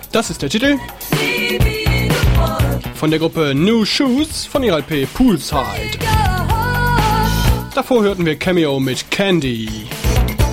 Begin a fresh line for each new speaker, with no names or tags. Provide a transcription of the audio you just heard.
Das ist der Titel von der Gruppe New Shoes von ihrer LP Poolside. Davor hörten wir Cameo mit Candy.